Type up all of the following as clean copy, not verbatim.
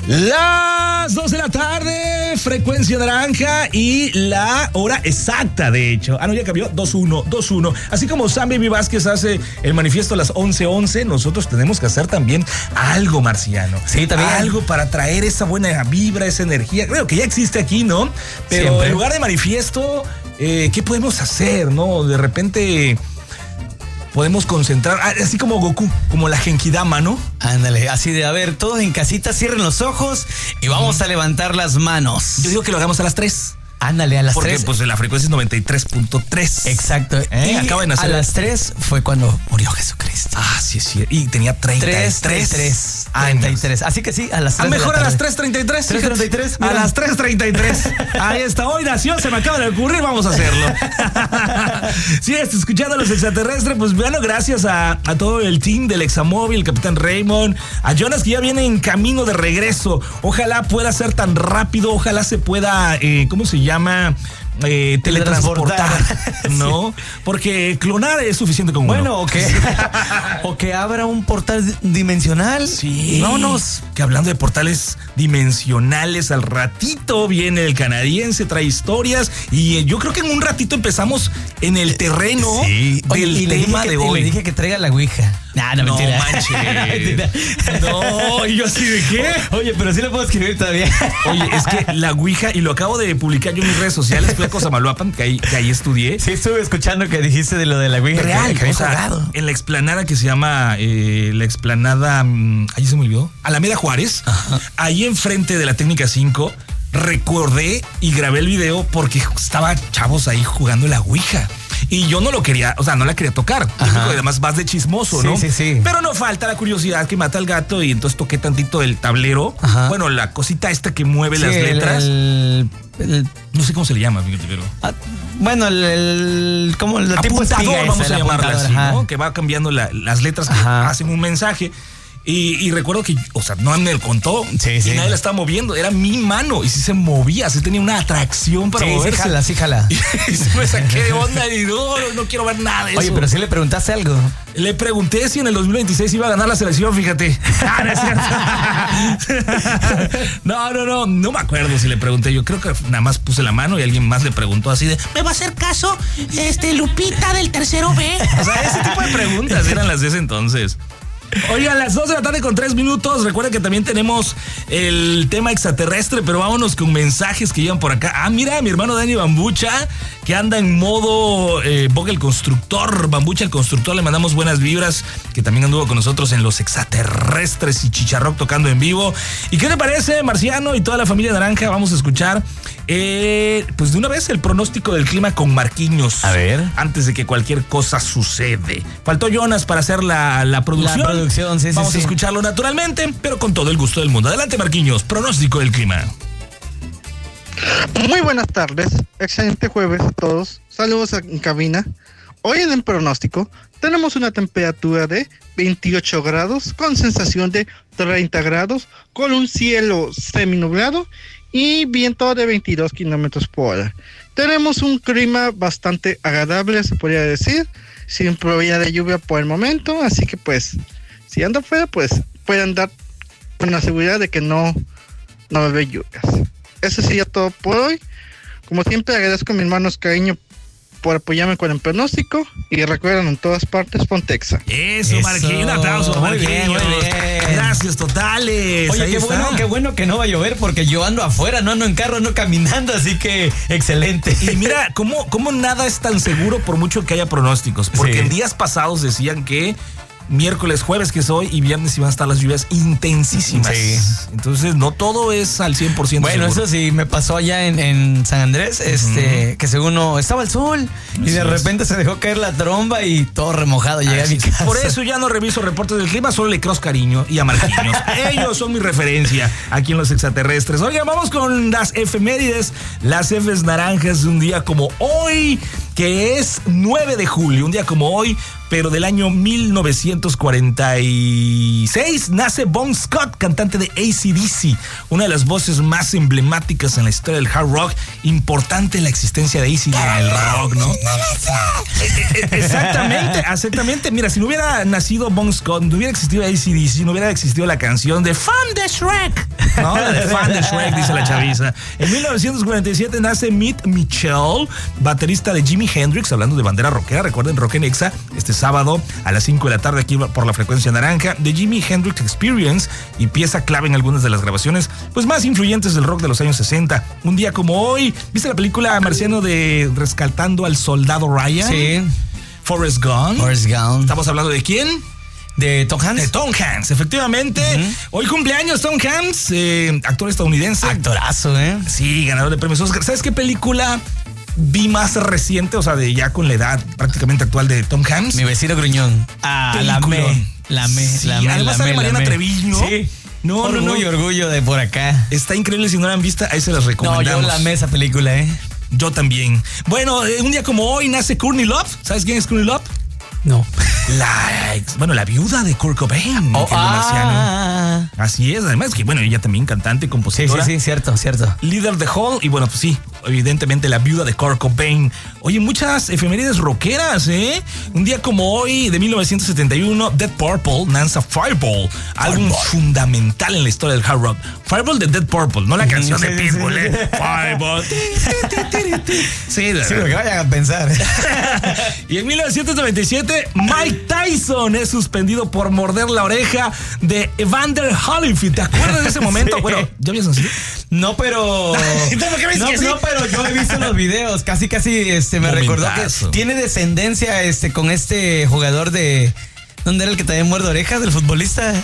Las 2 de la tarde, frecuencia naranja y la hora exacta, de hecho. No, ya cambió, 2-1. Así como Sam Baby Vázquez hace el manifiesto a las 11:11, nosotros tenemos que hacer también algo, Marciano. Sí, también. Algo para traer esa buena vibra, esa energía. Creo que ya existe aquí, ¿no? Pero siempre. En lugar de manifiesto, ¿qué podemos hacer, no? De repente podemos concentrar, así como Goku, como la Genkidama, ¿no? Ándale, así de, a ver, todos en casita, cierren los ojos y vamos a levantar las manos. Yo digo que lo hagamos a las 3. Ándale, a las 3. Porque pues la frecuencia es 93.3. Exacto. Y acaba de nacer. A las 3 fue cuando murió Jesucristo. Sí, sí. Y tenía 33 años. Así que sí, a las 3. Mejor a las 3:33. 3:33. A las 3:33. Ahí está. Hoy nació, se me acaba de ocurrir, vamos a hacerlo. Sí, escuchando a los extraterrestres, pues bueno, gracias a todo el team del Examóvil, el Capitán Raymond, a Jonas, que ya viene en camino de regreso. Ojalá pueda ser tan rápido, ojalá se pueda, ¿cómo se llama? Teletransportar, ¿no? Sí. Porque clonar es suficiente con uno. Bueno, o que abra un portal dimensional. Sí. Vámonos. Que hablando de portales dimensionales, al ratito viene el canadiense, trae historias y yo creo que en un ratito empezamos en el terreno del tema de hoy. Le dije que traiga la ouija. No manches. No, y yo así de qué. Oye, pero sí lo puedo escribir todavía. Oye, es que la ouija, y lo acabo de publicar yo en mis redes sociales, fui a Cosamaloapan, que ahí estudié. Sí, estuve escuchando que dijiste de lo de la ouija. Real, que o sea, en la explanada que se llama, la explanada, ahí se me olvidó, Alameda Juárez. Ajá. Ahí enfrente de la Técnica 5, recordé y grabé el video porque estaba chavos ahí jugando la ouija. Y yo no lo quería, o sea, no la quería tocar. Además vas de chismoso, ¿no? Sí. Pero no falta la curiosidad que mata al gato y entonces toqué tantito el tablero. Ajá. Bueno, la cosita esta que mueve las letras. No sé cómo se le llama, fíjate, pero. Bueno, como el tipo apuntador, vamos a llamarla así, ¿no? Que va cambiando las letras que hacen un mensaje. Y recuerdo que, o sea, no me lo contó y nadie la estaba moviendo, era mi mano y sí se movía, sí tenía una atracción para moverse. Sí, jala. Y me saqué de onda y no quiero ver nada de eso. Oye, pero sí le preguntaste algo. Le pregunté si en el 2026 iba a ganar la selección, fíjate. No es cierto. No me acuerdo si le pregunté. Yo creo que nada más puse la mano y alguien más le preguntó así de, ¿me va a hacer caso Lupita del tercero B? O sea, ese tipo de preguntas eran las de ese entonces. Oigan, las 2 de la tarde con 3 minutos. Recuerden que también tenemos el tema extraterrestre, pero vámonos con mensajes que llegan por acá. Mira, mi hermano Dani Bambucha, que anda en modo Boga el Constructor. Bambucha el Constructor, le mandamos buenas vibras, que también anduvo con nosotros en los extraterrestres y Chicharrock tocando en vivo. ¿Y qué te parece, Marciano y toda la familia naranja? Vamos a escuchar, pues de una vez, el pronóstico del clima con Marquinhos. A ver. Antes de que cualquier cosa sucede. Faltó Jonas para hacer la producción. Vamos a escucharlo naturalmente, pero con todo el gusto del mundo. Adelante, Marquinhos, pronóstico del clima. Muy buenas tardes, excelente jueves a todos. Saludos en cabina. Hoy en el pronóstico tenemos una temperatura de 28 grados con sensación de 30 grados, con un cielo seminublado y viento de 22 kilómetros por hora. Tenemos un clima bastante agradable, se podría decir, sin probabilidad de lluvia por el momento, así que pues, si anda afuera, pues puede andar con la seguridad de que no va a haber lluvias. Eso sería todo por hoy. Como siempre, agradezco a mis hermanos cariño por apoyarme con el pronóstico y recuerden, en todas partes, Pontexa. Eso, Marquín, un aplauso, Marquín. Muy bien. Gracias totales. Oye, qué bueno que no va a llover, porque yo ando afuera, no ando en carro, ando caminando, así que excelente. Y mira, cómo nada es tan seguro por mucho que haya pronósticos, porque en días pasados decían que miércoles, jueves, que es hoy, y viernes iban a estar las lluvias intensísimas. Sí. Entonces, no todo es al 100% bueno, seguro. eso sí, me pasó allá en San Andrés, que según estaba el sol, y de repente se dejó caer la tromba y todo remojado. Llegué a mi casa. Por eso ya no reviso reportes del clima, solo le creo cariño y a Marquinhos. Ellos son mi referencia aquí en los extraterrestres. Oigan, vamos con las efemérides, las Fs naranjas de un día como hoy, que es 9 de julio, un día como hoy, pero del año 1946 nace Bon Scott, cantante de AC/DC, una de las voces más emblemáticas en la historia del hard rock. Importante la existencia de AC en el rock, ¿no? Exactamente. Mira, si no hubiera nacido Bon Scott, no hubiera existido AC/DC, no hubiera existido la canción de Fan de Shrek, ¿no? La de Fan de Shrek, dice la chaviza. En 1947 nace Mitch Mitchell, baterista de Jimi Hendrix, hablando de bandera rockera. Recuerden, Rock en Exa, este sábado a las 5 de la tarde aquí por la frecuencia naranja, de Jimi Hendrix Experience, y pieza clave en algunas de las grabaciones pues más influyentes del rock de los años 60. Un día como hoy, ¿viste la película, Marciano, de Rescatando al Soldado Ryan? Sí. Forrest Gump. ¿Estamos hablando de quién? ¿De Tom Hanks? De Tom Hanks, efectivamente. Hoy cumpleaños Tom Hanks, actor estadounidense. Actorazo, Sí, ganador de premios Oscar. ¿Sabes qué película vi más reciente, o sea, de ya con la edad prácticamente actual de Tom Hanks? Mi vecino gruñón. La amé. Además sale Mariana Treviño. Sí. No. Orgullo de por acá. Está increíble, si no la han visto, ahí se las recomendamos. No, yo la amé esa película, Yo también. Bueno, un día como hoy nace Courtney Love. ¿Sabes quién es Courtney Love? No. La viuda de Kurt Cobain. Así es, además que ella también cantante, compositora. Sí, cierto. Líder de Hall y pues sí, evidentemente la viuda de Kurt Cobain. Oye, muchas efemérides rockeras, Un día como hoy, de 1971, Dead Purple lanza Fireball, álbum fundamental en la historia del hard rock. Fireball de Dead Purple, no la canción de Pitbull, Fireball. Sí, lo que vayan a pensar. Y en 1997, Mike Tyson es suspendido por morder la oreja de Evander Holyfield. ¿Te acuerdas de ese momento? Sí. Bueno, ¿ya habías nacido? No, pero... No, pero yo he visto los videos. Casi me recordó que tiene descendencia con este jugador de... ¿Dónde era el que también muerde orejas del futbolista?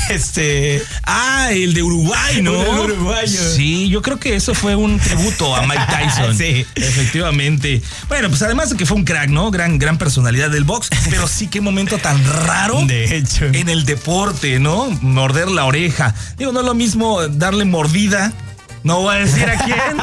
El de Uruguay, ¿no? El uruguayo. Sí, yo creo que eso fue un tributo a Mike Tyson. Sí. Efectivamente. Bueno, pues además de que fue un crack, ¿no? Gran personalidad del box. Pero sí, qué momento tan raro. De hecho. En el deporte, ¿no? Morder la oreja. Digo, no es lo mismo darle mordida, no voy a decir a quién,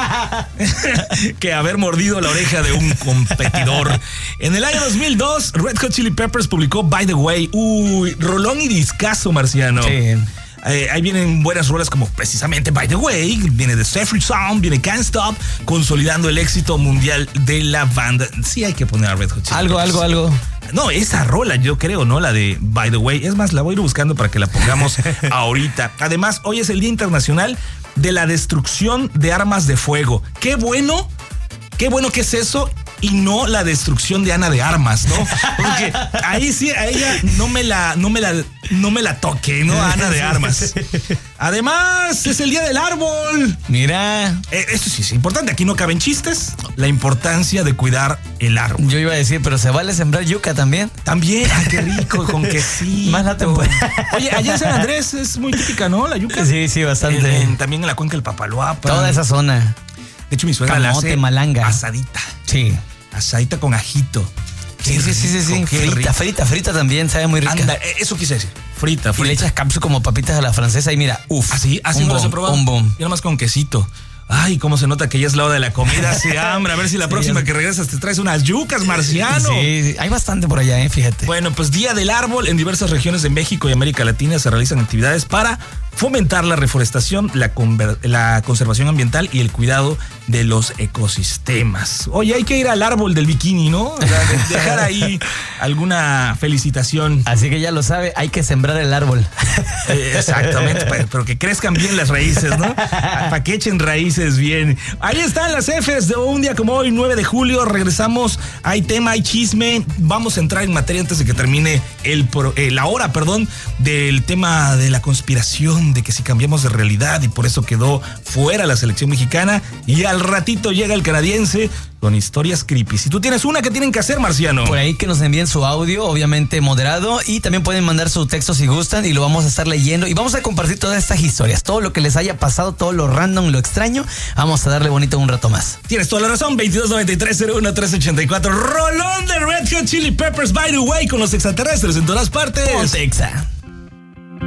que haber mordido la oreja de un competidor. En el año 2002, Red Hot Chili Peppers publicó By the Way. Rolón y discazo, Marciano. Sí. Ahí vienen buenas rolas como precisamente By the Way, viene The Safety Sound, viene Can't Stop, consolidando el éxito mundial de la banda. Sí hay que poner a Red Hot Chili Peppers. Algo. No, esa rola yo creo, ¿no? La de By the Way. Es más, la voy a ir buscando para que la pongamos ahorita. Además, hoy es el Día Internacional de la Destrucción de Armas de Fuego. Qué bueno que es eso y no la destrucción de Ana de Armas, ¿no? Porque ahí sí, a ella no me la toque, ¿no? Ana de Armas. Además, es el Día del Árbol. Mira. Esto sí es importante. Aquí no caben chistes. La importancia de cuidar el árbol. Yo iba a decir, pero se vale sembrar yuca también. También. Ay, qué rico, con quesito. Más la temporada. Oye, allá en San Andrés es muy típica, ¿no? La yuca. Sí, bastante. También en la cuenca del Papaloapa. Toda esa zona. De hecho, mi suegra la hace malanga. Asadita. Sí. Asadita con ajito. Sí. Frita también, sabe muy rica. Anda, eso quise decir. Frita. Y le echas cápsula como papitas a la francesa y mira, Así no las he probado. Un boom. Y nada más con quesito. Ay, cómo se nota que ya es la hora de la comida. Se hambre. A ver si la próxima que regresas te traes unas yucas, Marciano. Sí, hay bastante por allá, fíjate. Bueno, pues Día del Árbol. En diversas regiones de México y América Latina se realizan actividades para fomentar la reforestación, la conservación ambiental y el cuidado de los ecosistemas. Oye, hay que ir al árbol del bikini, ¿no? O sea, dejar ahí alguna felicitación. Así que ya lo sabe, hay que sembrar el árbol. Exactamente, pero que crezcan bien las raíces, ¿no? Para que echen raíces bien. Ahí están las Fs de un día como hoy, 9 de julio. Regresamos, hay tema, hay chisme. Vamos a entrar en materia antes de que termine la hora, del tema de la conspiración, de que si cambiamos de realidad y por eso quedó fuera la selección mexicana. Y al ratito llega el canadiense con historias creepy. Si tú tienes una, ¿qué tienen que hacer, Marciano? Por ahí que nos envíen su audio, obviamente moderado, y también pueden mandar su texto si gustan y lo vamos a estar leyendo y vamos a compartir todas estas historias, todo lo que les haya pasado, todo lo random, lo extraño, vamos a darle bonito un rato más. Tienes toda la razón, 2293-01-384, rolón de Red Hot Chili Peppers, By the Way, con los extraterrestres en todas partes. Ponte Exa.